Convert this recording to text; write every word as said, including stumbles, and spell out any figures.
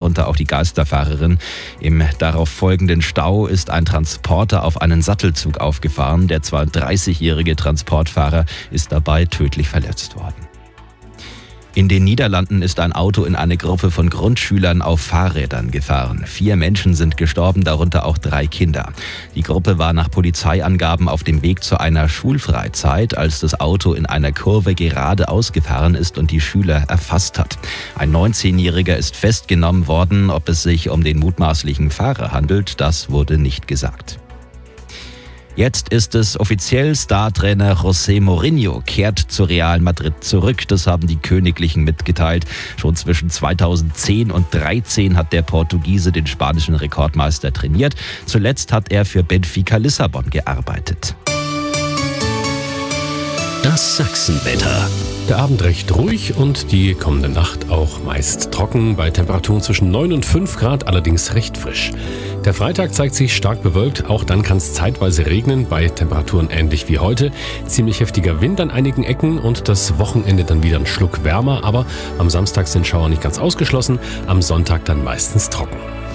darunter auch die Geisterfahrerin. Im darauf folgenden Stau ist ein Transporter auf einen Sattelzug aufgefahren. Der zweiunddreißigjährige Transportfahrer ist dabei tödlich verletzt worden. In den Niederlanden ist ein Auto in eine Gruppe von Grundschülern auf Fahrrädern gefahren. Vier Menschen sind gestorben, darunter auch drei Kinder. Die Gruppe war nach Polizeiangaben auf dem Weg zu einer Schulfreizeit, als das Auto in einer Kurve geradeaus gefahren ist und die Schüler erfasst hat. Ein neunzehnjähriger ist festgenommen worden. Ob es sich um den mutmaßlichen Fahrer handelt, das wurde nicht gesagt. Jetzt ist es offiziell, Startrainer José Mourinho kehrt zu Real Madrid zurück. Das haben die Königlichen mitgeteilt. Schon zwischen zweitausendzehn und dreizehn hat der Portugiese den spanischen Rekordmeister trainiert. Zuletzt hat er für Benfica Lissabon gearbeitet. Das Sachsenwetter. Der Abend recht ruhig und die kommende Nacht auch meist trocken, bei Temperaturen zwischen neun und fünf Grad, allerdings recht frisch. Der Freitag zeigt sich stark bewölkt, auch dann kann es zeitweise regnen, bei Temperaturen ähnlich wie heute. Ziemlich heftiger Wind an einigen Ecken und das Wochenende dann wieder ein Schluck wärmer, aber am Samstag sind Schauer nicht ganz ausgeschlossen, am Sonntag dann meistens trocken.